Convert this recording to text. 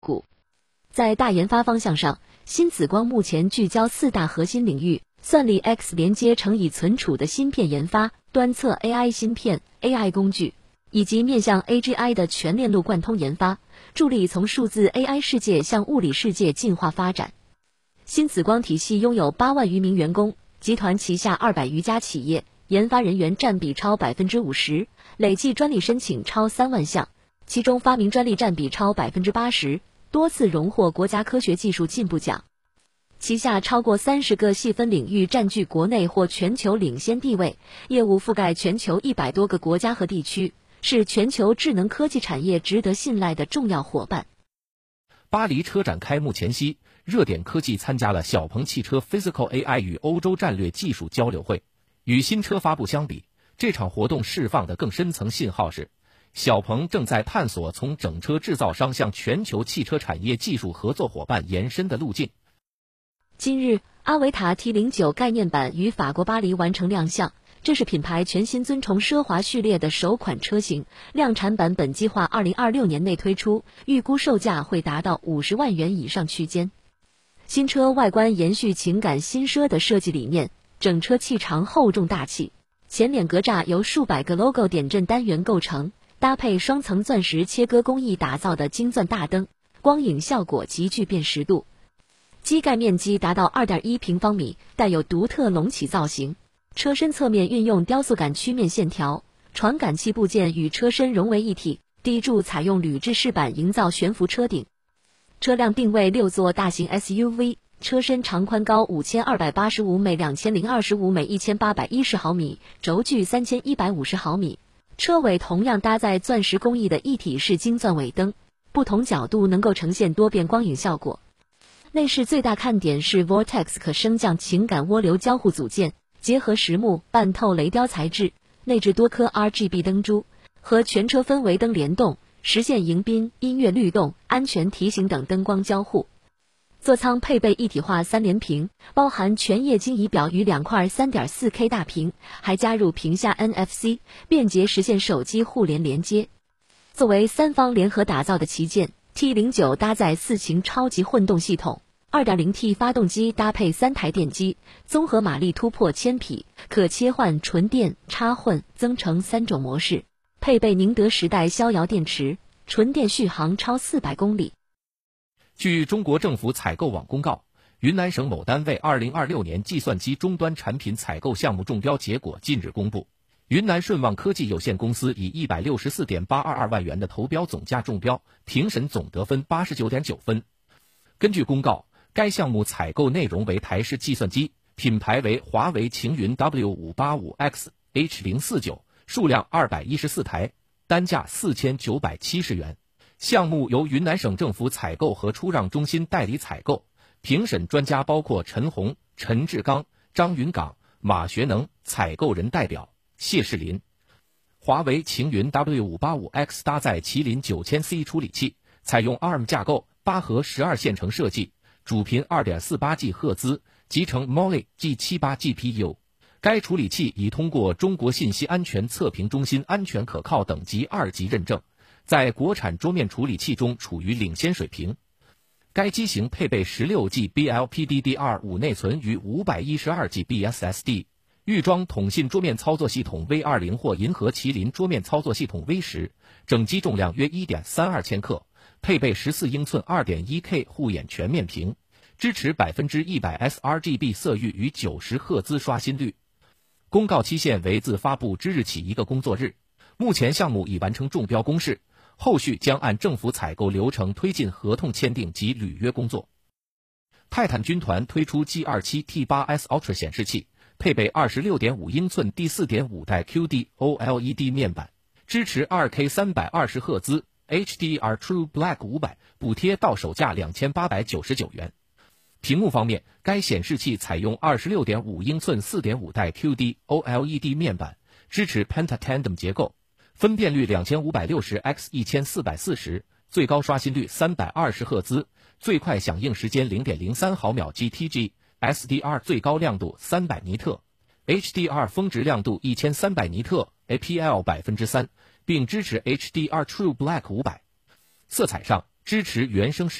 股。在大研发方向上，新紫光目前聚焦4大核心领域：算力 X 连接乘以存储的芯片研发、端侧 AI 芯片、AI 工具，以及面向 AGI 的全链路贯通研发，助力从数字 AI 世界向物理世界进化发展。新紫光体系拥有8万余名员工，集团旗下200余家企业，研发人员占比超 50%， 累计专利申请超3万项，其中发明专利占比超 80%， 多次荣获国家科学技术进步奖。旗下超过30个细分领域占据国内或全球领先地位，业务覆盖全球100多个国家和地区，是全球智能科技产业值得信赖的重要伙伴。 巴黎车展开幕前夕，热点科技参加了小鹏汽车 Physical AI 与欧洲战略技术交流会。与新车发布相比，这场活动释放的更深层信号是，小鹏正在探索从整车制造商向全球汽车产业技术合作伙伴延伸的路径。 今日，阿维塔 T09 概念版于法国巴黎完成亮相，这是品牌全新尊崇奢华序列的首款车型，量产版本计划2026年内推出，预估售价会达到50万元以上区间。新车外观延续情感新奢的设计理念，整车气场厚重大气，前脸格栅由数百个 logo 点阵单元构成，搭配双层钻石切割工艺打造的金钻大灯，光影效果极具辨识度。机盖面积达到 2.1 平方米，带有独特隆起造型。车身侧面运用雕塑感曲面线条，传感器部件与车身融为一体，低柱采用铝制饰板营造悬浮车顶。车辆定位6座大型 SUV， 车身长宽高5285每2025每1810毫米，轴距3150毫米。车尾同样搭载钻石工艺的一体式金钻尾灯，不同角度能够呈现多变光影效果。内饰最大看点是 Vortex 可升降情感涡流交互组件，结合实木半透雷雕材质，内置多颗 RGB 灯珠，和全车氛围灯联动，实现迎宾、音乐律动、安全提醒等灯光交互。座舱配备一体化3连屏，包含全液晶仪表与2块 3.4K 大屏，还加入屏下 NFC， 便捷实现手机互联连接。作为3方联合打造的旗舰，T09 搭载4擎超级混动系统， 2.0T 发动机搭配3台电机，综合马力突破1000匹，可切换纯电、插混、增程3种模式，配备宁德时代逍遥电池，纯电续航超400公里。 据中国政府采购网公告，云南省某单位2026年计算机终端产品采购项目中标结果近日公布，云南顺旺科技有限公司以 164.822 万元的投标总价中标，评审总得分 89.9 分。根据公告，该项目采购内容为台式计算机，品牌为华为擎云 W585X H049， 数量214台，单价4970元。项目由云南省政府采购和出让中心代理采购，评审专家包括陈红、陈志刚、张云岗、马学能，采购人代表谢世林。华为擎云 W585X 搭载麒麟 9000C 处理器，采用 ARM 架构，8核12线程设计，主频 2.48G 赫兹，集成 Mali G78 GPU。该处理器已通过中国信息安全测评中心安全可靠等级2级认证，在国产桌面处理器中处于领先水平。该机型配备 16GB LPDDR5 内存与 512GB SSD， 预装统信桌面操作系统 V20 或银河麒麟桌面操作系统 V10， 整机重量约 1.32千克，配备14英寸 2.1K 护眼全面屏，支持 100% sRGB 色域与90赫兹刷新率。公告期限为自发布之日起1个工作日。目前项目已完成中标公示，后续将按政府采购流程推进合同签订及履约工作。泰坦军团推出 G27 T8S Ultra 显示器，配备 26.5 英寸第 4.5 代 QD OLED 面板，支持 2K 320赫兹 HDR True Black 500，补贴到手价2899元。屏幕方面，该显示器采用 26.5 英寸 4.5 代 QD OLED 面板，支持 Pentatandem 结构，分辨率 2560x1440， 最高刷新率320赫兹，最快响应时间 0.03 毫秒 GTG， SDR 最高亮度300尼特， HDR 峰值亮度1300尼特， APL 3%， 并支持 HDR True Black 500。色彩上， 支持原生